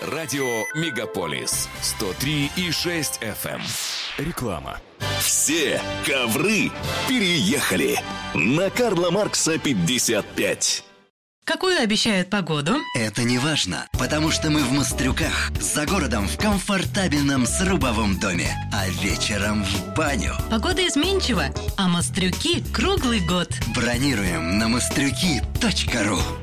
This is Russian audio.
Радио Мегаполис 103,6 FM. Реклама. Все ковры переехали на Карла Маркса 55. Какую обещают погоду? Это не важно, потому что мы в Мострюках, за городом в комфортабельном срубовом доме, а вечером в баню. Погода изменчива, а Мострюки круглый год. Бронируем на mostrюки.ru.